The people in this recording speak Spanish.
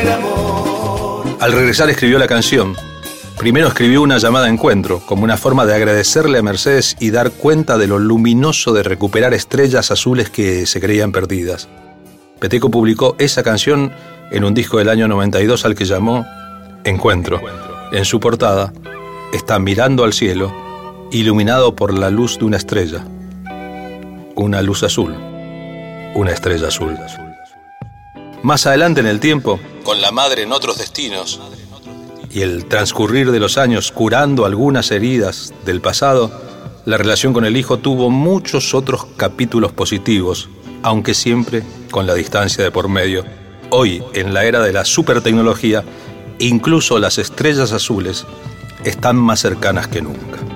el amor. Al regresar escribió la canción. Primero escribió una llamada a encuentro, como una forma de agradecerle a Mercedes y dar cuenta de lo luminoso de recuperar estrellas azules que se creían perdidas. Peteco publicó esa canción en un disco del año 92 al que llamó Encuentro. En su portada está mirando al cielo, iluminado por la luz de una estrella. Una luz azul. Una estrella azul. Más adelante en el tiempo, con la madre en otros destinos y el transcurrir de los años curando algunas heridas del pasado, la relación con el hijo tuvo muchos otros capítulos positivos, aunque siempre con la distancia de por medio. Hoy, en la era de la supertecnología, incluso las estrellas azules están más cercanas que nunca.